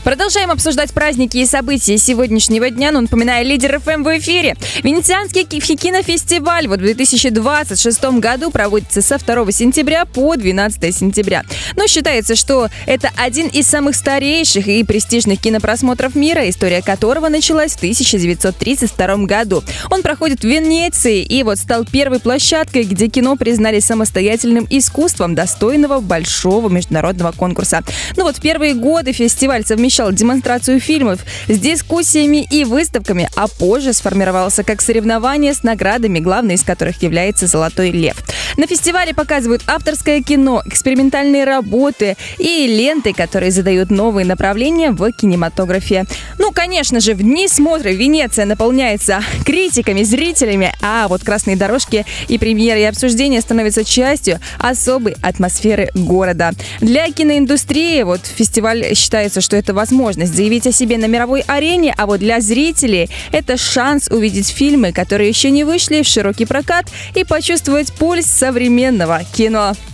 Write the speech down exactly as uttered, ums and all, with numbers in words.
Продолжаем обсуждать праздники и события сегодняшнего дня. Но напоминаю, Лидер эф эм в эфире. Венецианский кинофестиваль вот в две тысячи двадцать шестом году проводится со второго сентября по двенадцатое сентября. Но считается, что это один из самых старейших и престижных кинопросмотров мира, история которого началась в тысяча девятьсот тридцать втором году. Он проходит в Венеции и вот стал первой площадкой, где кино признали самостоятельным искусством, достойного большого международного конкурса. Ну вот в первые годы фестиваль совмещал демонстрацию фильмов с дискуссиями и выставками, а позже сформировался как соревнование с наградами, главной из которых является «Золотой лев». На фестивале показывают авторское кино, экспериментальные работы и ленты, которые задают новые направления в кинематографе. Ну, конечно же, в дни смотра Венеция наполняется критиками, зрителями, а вот красные дорожки и премьеры и обсуждения становятся частью особой атмосферы города. Для киноиндустрии вот фестиваль считается, что это возможность заявить о себе на мировой арене, а вот для зрителей это шанс увидеть фильмы, которые еще не вышли в широкий прокат, и почувствовать пульс современного кино.